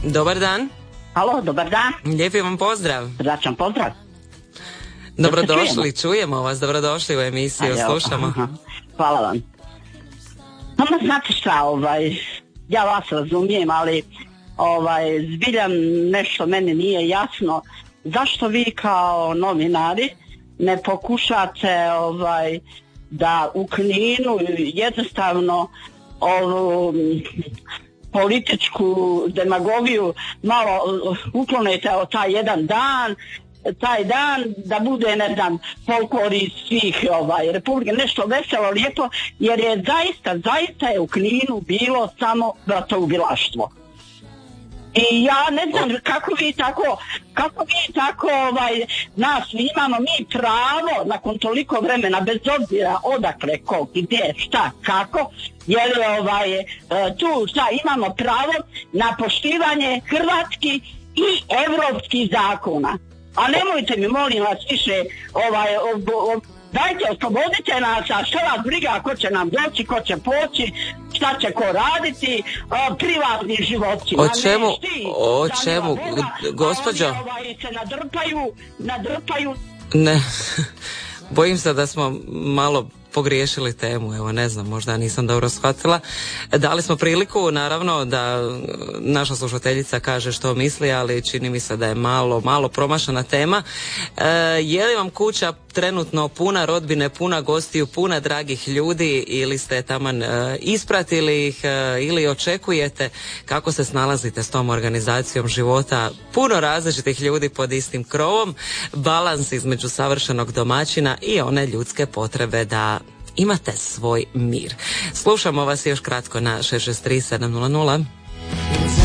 Dobar dan. Alo, dobar dan. Lijepi vam pozdrav. Vraćam pozdrav. Dobrodošli, čujemo vas, dobrodošli u emisiju, slušamo. Hvala vam. Znate šta, ja vas razumijem, ali zbilja nešto meni nije jasno. Zašto vi kao novinari ne pokušate da u Kninu jednostavno političku demagogiju malo uklonite od taj dan da bude, ne znam, folklor iz svih republike, nešto veselo, lijepo, jer je zaista je u Kninu bilo samo bratoubilaštvo. I ja ne znam kako vi tako nas imamo mi pravo nakon toliko vremena, bez obzira odakle, koliko, gdje, šta, kako, jer tu šta imamo pravo na poštivanje hrvatskih i evropskih zakona. A nemojte mi, molim vas, više dajte, oslobodite nas, a što vas briga ko će nam doći, ko će poći, šta će ko raditi, privatni životi. O čemu, gospođo? Oni se nadrpaju. Ne, bojim se da smo malo pogriješili temu, evo ne znam, možda nisam dobro shvatila. Dali smo priliku, naravno, da naša slušateljica kaže što misli, ali čini mi se da je malo promašena tema. Je li vam kuća trenutno puna rodbine, puna gostiju, puna dragih ljudi, ili ste taman ispratili ih, ili očekujete? Kako se snalazite s tom organizacijom života? Puno različitih ljudi pod istim krovom, balans između savršenog domaćina i one ljudske potrebe da imate svoj mir. Slušamo vas još kratko na 663 700.